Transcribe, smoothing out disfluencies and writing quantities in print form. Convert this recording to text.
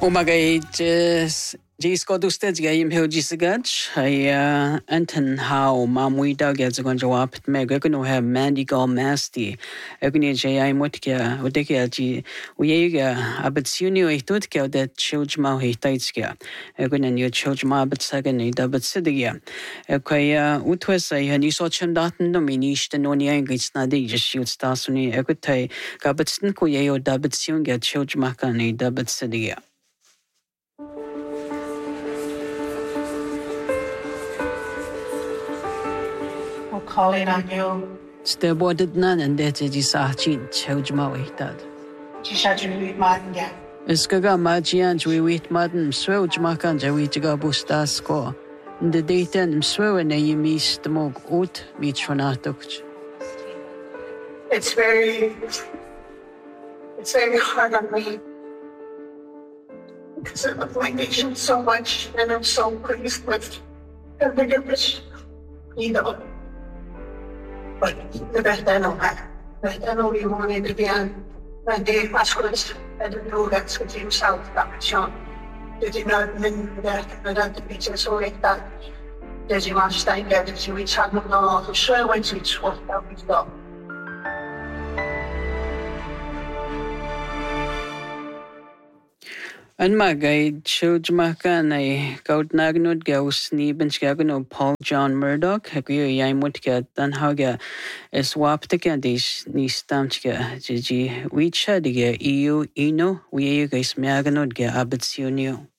Umagay jis ko dusted gayim hel jisagach ay anten how mamui dog as a gonjawap meg no have Mandy Gall Masty egni jay ay mutkia udekia ji uyega abatsuni itutkia that childma hitaitska egni new childma but sagani dabat sidia ekaya utwes ay hani so chimdaten no minish the no niang gitsna de just shoot stasuni egutai gabatsin ko yayo dabatsun get childma kani dabat sidia. Calling on you. Steboded none and that is a chin, Chojma dad. Jishaju Manja. Eskaga Magian, we wait madden, swell Jmakan, Jawiga Bustasko. In the daytime, swear and you miss the mog oat, meet Ronatok. It's very hard on me because I love my nation so much and I'm so pleased with every of it, But the best I know, we wanted to be on Monday Pascuas. I don't know that's what you South Sean. Did you not mean that the pictures so like that? Did you want to stay there? Did you reach out? No, I'm sure when you swap out with dog. And my guide showed Makan a gout nagnod gauss Niebenskagan Paul John Murdoch, Hagu Yamutka, Danhaga, as Waptika dis Nistamska, Gigi, Wicha, the EU, Eno, we guys Maganod Abatsunio.